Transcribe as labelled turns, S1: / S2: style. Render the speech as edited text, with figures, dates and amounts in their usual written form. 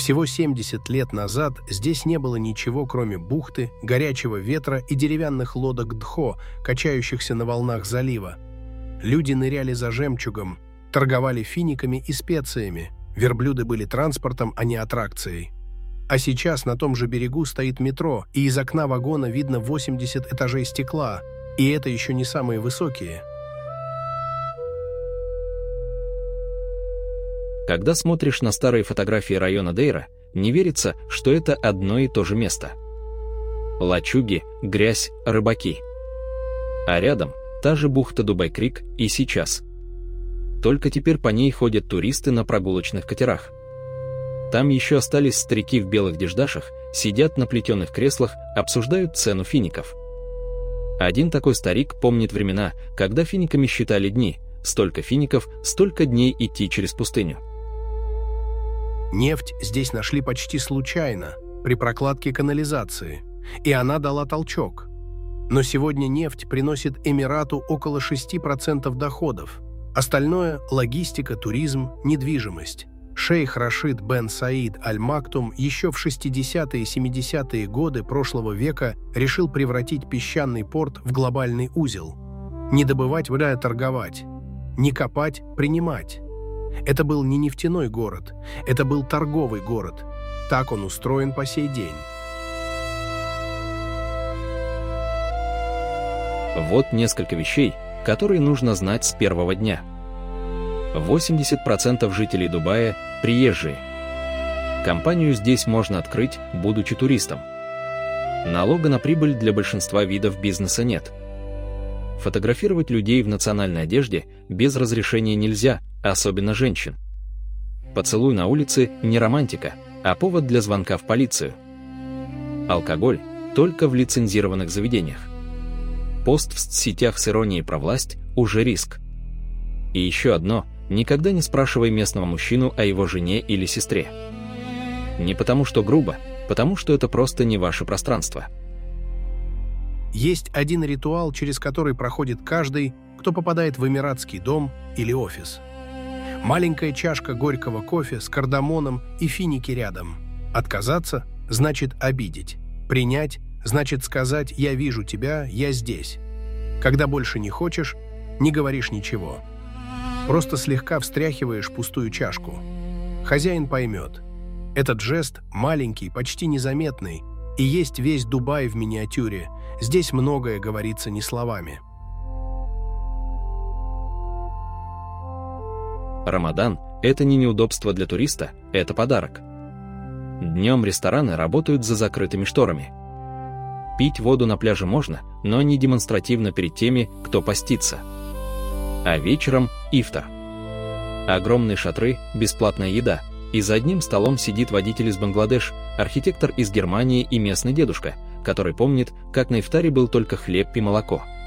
S1: Всего 70 лет назад здесь не было ничего, кроме бухты, горячего ветра и деревянных лодок Дхо, качающихся на волнах залива. Люди ныряли за жемчугом, торговали финиками и специями. Верблюды были транспортом, а не аттракцией. А сейчас на том же берегу стоит метро, и из окна вагона видно 80 этажей стекла, и это еще не самые высокие.
S2: Когда смотришь на старые фотографии района Дейра, не верится, что это одно и то же место. Лачуги, грязь, рыбаки. А рядом та же бухта Дубай-Крик и сейчас. Только теперь по ней ходят туристы на прогулочных катерах. Там еще остались старики в белых деждашах, сидят на плетеных креслах, обсуждают цену фиников. Один такой старик помнит времена, когда финиками считали дни. Столько фиников, столько дней идти через пустыню.
S1: Нефть здесь нашли почти случайно, при прокладке канализации, и она дала толчок. Но сегодня нефть приносит Эмирату около 6% доходов. Остальное – логистика, туризм, недвижимость. Шейх Рашид бен Саид Аль-Мактум еще в 60-е и 70-е годы прошлого века решил превратить песчаный порт в глобальный узел. Не добывать, а торговать. Не копать, принимать. Это был не нефтяной город, это был торговый город. Так он устроен по сей день.
S2: Вот несколько вещей, которые нужно знать с первого дня. 80% жителей Дубая – приезжие. Компанию здесь можно открыть, будучи туристом. Налога на прибыль для большинства видов бизнеса нет. Фотографировать людей в национальной одежде без разрешения нельзя, особенно женщин. Поцелуй на улице – не романтика, а повод для звонка в полицию. Алкоголь – только в лицензированных заведениях. Пост в соцсетях с иронией про власть – уже риск. И еще одно – никогда не спрашивай местного мужчину о его жене или сестре. Не потому что грубо, потому что это просто не ваше пространство.
S1: Есть один ритуал, через который проходит каждый, кто попадает в эмиратский дом или офис. Маленькая чашка горького кофе с кардамоном и финики рядом. Отказаться – значит обидеть. Принять – значит сказать «я вижу тебя, я здесь». Когда больше не хочешь, не говоришь ничего. Просто слегка встряхиваешь пустую чашку. Хозяин поймет. Этот жест маленький, почти незаметный, и есть весь Дубай в миниатюре. Здесь многое говорится не словами.
S2: Рамадан – это не неудобство для туриста, это подарок. Днем рестораны работают за закрытыми шторами. Пить воду на пляже можно, но не демонстративно перед теми, кто постится. А вечером – ифтар. Огромные шатры, бесплатная еда. И за одним столом сидит водитель из Бангладеш, архитектор из Германии и местный дедушка, который помнит, как на ифтаре был только хлеб и молоко.